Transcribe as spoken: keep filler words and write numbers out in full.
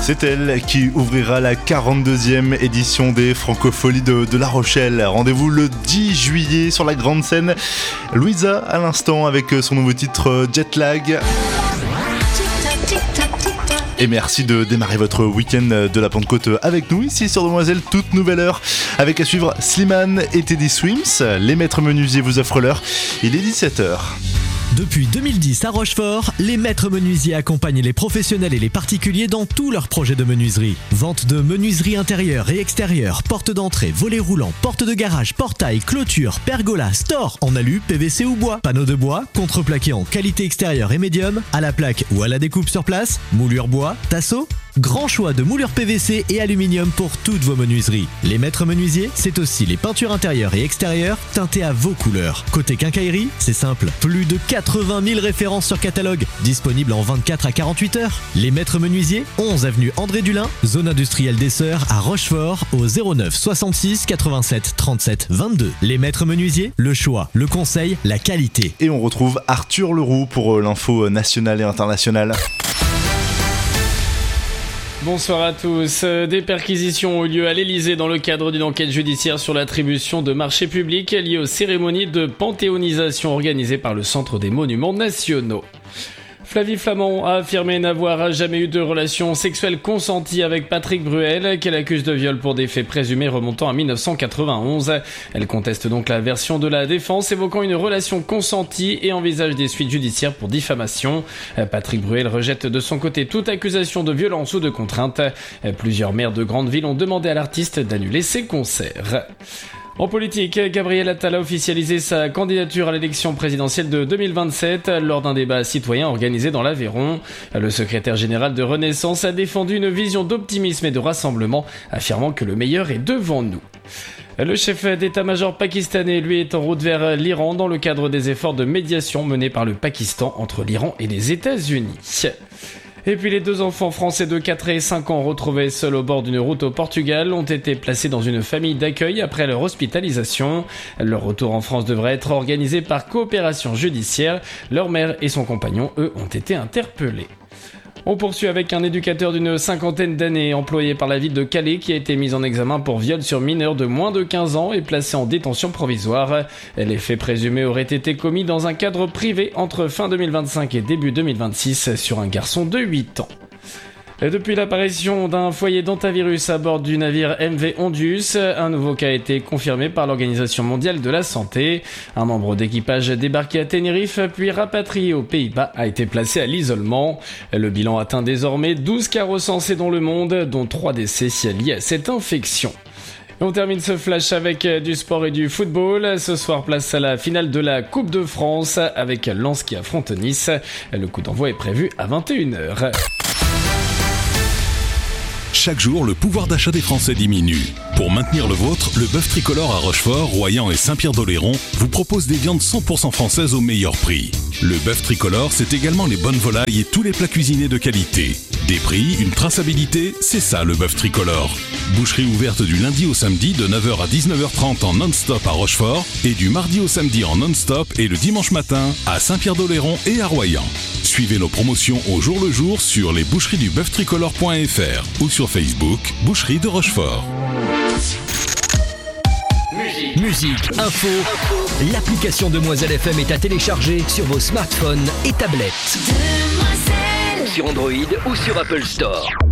C'est elle qui ouvrira la quarante-deuxième édition des Francopholies de, de La Rochelle. Rendez-vous le dix juillet sur la grande scène. Louisa à l'instant avec son nouveau titre Jetlag. Et merci de démarrer votre week-end de la Pentecôte avec nous ici sur Demoiselle, toute nouvelle heure avec à suivre Slimane et Teddy Swims. Les maîtres menuisiers vous offrent l'heure, il est dix-sept heures. Depuis deux mille dix à Rochefort, les maîtres menuisiers accompagnent les professionnels et les particuliers dans tous leurs projets de menuiserie. Vente de menuiserie intérieure et extérieure, porte d'entrée, volets roulants, porte de garage, portail, clôture, pergola, store en alu, P V C ou bois, panneaux de bois, contreplaqué en qualité extérieure et médium, à la plaque ou à la découpe sur place, moulure bois, tasseau. Grand choix de moulures P V C et aluminium pour toutes vos menuiseries. Les maîtres menuisiers, c'est aussi les peintures intérieures et extérieures teintées à vos couleurs. Côté quincaillerie, c'est simple, plus de quatre-vingt mille références sur catalogue, disponibles en vingt-quatre à quarante-huit heures. Les maîtres menuisiers, onze avenue André Dulin, zone industrielle des Sœurs à Rochefort, au zéro neuf soixante-six quatre-vingt-sept trente-sept vingt-deux. Les maîtres menuisiers, le choix, le conseil, la qualité. Et on retrouve Arthur Leroux pour l'info nationale et internationale. Bonsoir à tous. Des perquisitions ont eu lieu à l'Elysée dans le cadre d'une enquête judiciaire sur l'attribution de marchés publics liés aux cérémonies de panthéonisation organisées par le Centre des Monuments Nationaux. Flavie Flament a affirmé n'avoir jamais eu de relation sexuelle consentie avec Patrick Bruel, qu'elle accuse de viol pour des faits présumés remontant à dix-neuf cent quatre-vingt-onze. Elle conteste donc la version de la défense évoquant une relation consentie et envisage des suites judiciaires pour diffamation. Patrick Bruel rejette de son côté toute accusation de violence ou de contrainte. Plusieurs maires de grandes villes ont demandé à l'artiste d'annuler ses concerts. En politique, Gabriel Attal a officialisé sa candidature à l'élection présidentielle de deux mille vingt-sept lors d'un débat citoyen organisé dans l'Aveyron. Le secrétaire général de Renaissance a défendu une vision d'optimisme et de rassemblement, affirmant que le meilleur est devant nous. Le chef d'état-major pakistanais, lui, est en route vers l'Iran dans le cadre des efforts de médiation menés par le Pakistan entre l'Iran et les États-Unis. Et puis les deux enfants français de quatre et cinq ans retrouvés seuls au bord d'une route au Portugal ont été placés dans une famille d'accueil après leur hospitalisation. Leur retour en France devrait être organisé par coopération judiciaire. Leur mère et son compagnon, eux, ont été interpellés. On poursuit avec un éducateur d'une cinquantaine d'années employé par la ville de Calais qui a été mis en examen pour viol sur mineur de moins de quinze ans et placé en détention provisoire. Les faits présumés auraient été commis dans un cadre privé entre fin deux mille vingt-cinq et début deux mille vingt-six sur un garçon de huit ans. Depuis l'apparition d'un foyer d'hantavirus à bord du navire M V Ondius, un nouveau cas a été confirmé par l'Organisation mondiale de la santé. Un membre d'équipage débarqué à Tenerife puis rapatrié aux Pays-Bas a été placé à l'isolement. Le bilan atteint désormais douze cas recensés dans le monde, dont trois décès liés à cette infection. On termine ce flash avec du sport et du football. Ce soir, place à la finale de la Coupe de France avec Lens qui affronte Nice. Le coup d'envoi est prévu à vingt et une heures. Chaque jour, le pouvoir d'achat des Français diminue. Pour maintenir le vôtre, le bœuf tricolore à Rochefort, Royan et Saint-Pierre-d'Oléron vous propose des viandes cent pour cent françaises au meilleur prix. Le bœuf tricolore, c'est également les bonnes volailles et tous les plats cuisinés de qualité. Des prix, une traçabilité, c'est ça le bœuf tricolore. Boucherie ouverte du lundi au samedi de neuf heures à dix-neuf heures trente en non-stop à Rochefort et du mardi au samedi en non-stop et le dimanche matin à Saint-Pierre-d'Oléron et à Royan. Suivez nos promotions au jour le jour sur les boucheries du bœuf tricolore point f r ou sur Facebook, Boucherie de Rochefort. Musique, Musique info, info. L'application Demoiselle F M est à télécharger sur vos smartphones et tablettes. Demoiselle. Sur Android ou sur Apple Store.